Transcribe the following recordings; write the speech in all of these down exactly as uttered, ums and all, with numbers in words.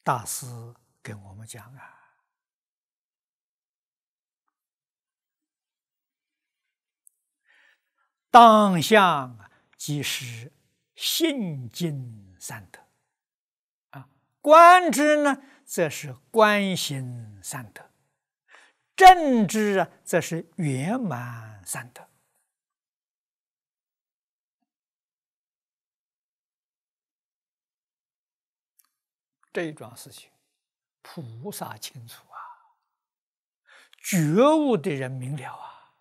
大师跟我们讲啊，当下即是信尽三德啊，观之呢，则是观行三德；正之啊，则是圆满三德。这一桩事情，菩萨清楚啊，觉悟的人明了啊，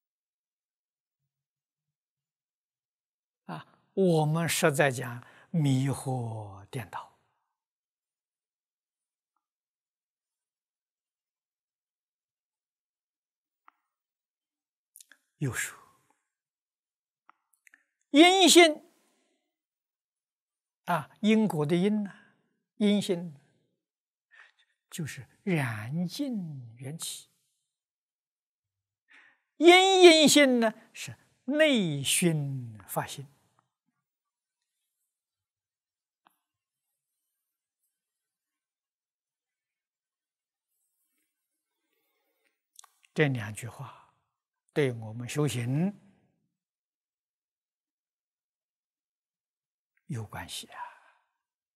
啊，我们实在讲迷惑颠倒。又说，因性啊，因果的因呢，因性就是染净缘起，因因性呢是内熏发心。这两句话对我们修行有关系啊。